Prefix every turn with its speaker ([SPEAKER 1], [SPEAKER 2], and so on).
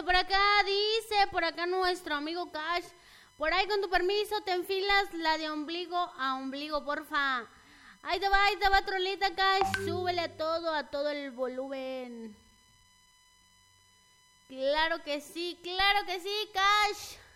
[SPEAKER 1] por acá nuestro amigo Cash. Por ahí con tu permiso te enfilas la de ombligo a ombligo, porfa. Ahí te va, trolita Cash. Súbele a todo el volumen. Claro que sí, Cash.